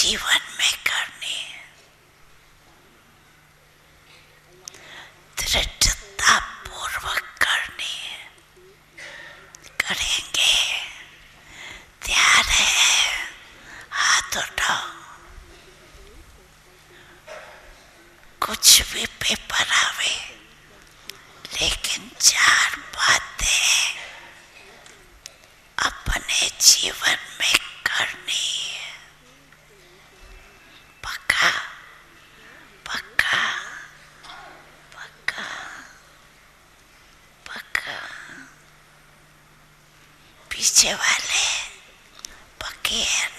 जीवन में करनी, दृढ़ता पूर्वक करनी। करेंगे? तैयार है? हाथ उठाओ। कुछ भी पेपर आवे, लेकिन 4 बातें अपने जीवन में करनी है। पक्का? पक्का? पक्का? पक्का? पीछे वाले पक्के हैं